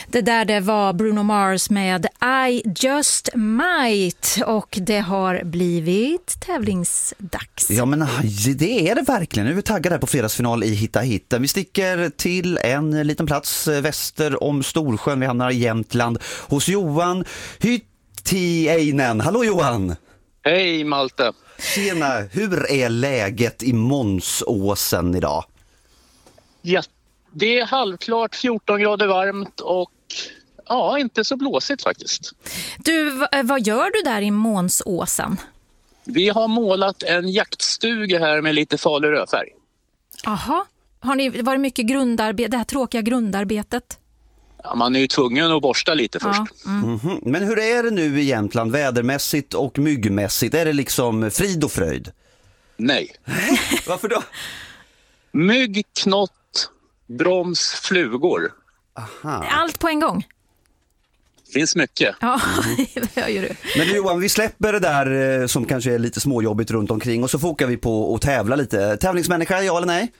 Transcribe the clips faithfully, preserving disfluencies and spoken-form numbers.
Det där det var Bruno Mars med I Just Might och det har blivit tävlingsdags. Ja men det är det verkligen. Nu är vi taggade här på fredagsfinal i Hitta Hitten. Vi sticker till en liten plats väster om Storsjön. Vi hamnar i Jämtland hos Johan Hyttinen. Hallå Johan! Hej Malte! Tjena, hur är läget i Månsåsen idag? Ja, det är halvklart, fjorton grader varmt och ja, inte så blåsigt faktiskt. Du, v- vad gör du där i Månsåsen? Vi har målat en jaktstuga här med lite farlig rödfärg. Aha. Har ni varit mycket grundarbete, det här tråkiga grundarbetet? Ja, man är ju tvungen att borsta lite först. Ja, mm. Mm-hmm. Men hur är det nu i Jämtland, vädermässigt och myggmässigt? Är det liksom frid och fröjd? Nej. Varför då? Mygg, knott, broms, flugor. Aha. Allt på en gång? Finns mycket. Ja, det gör ju du. Men Johan, vi släpper det där eh, som kanske är lite småjobbigt runt omkring och så fokar vi på att tävla lite. Tävlingsmänniska, ja eller nej?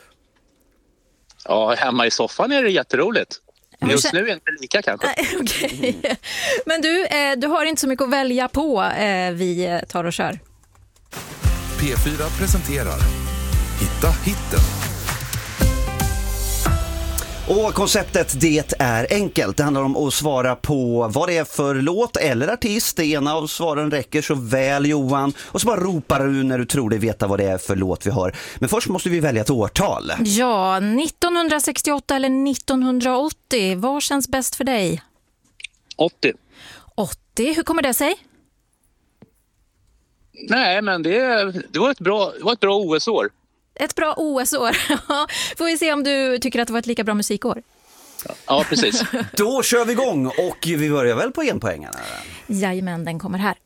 Ja, hemma i soffan är det jätteroligt. Ja, Just så- nu är det inte lika kanske. Nej, okej. Men du, eh, du har inte så mycket att välja på. Eh, vi eh, tar och kör. P fyra presenterar Hitta Hitten. Och konceptet, det är enkelt. Det handlar om att svara på vad det är för låt eller artist. Det ena av svaren räcker så väl, Johan. Och så bara ropar du när du tror dig veta vad det är för låt vi har. Men först måste vi välja ett årtal. Ja, nittonhundrasextioåtta eller nittonhundraåttio. Vad känns bäst för dig? åttio. åttio, hur kommer det sig? Nej, men det, det, var ett bra, det var ett bra O S-år. Ett bra O S-år. Får vi se om du tycker att det var ett lika bra musikår. Ja, precis. Då kör vi igång och vi börjar väl på enpoängarna. Jajamän, den kommer här.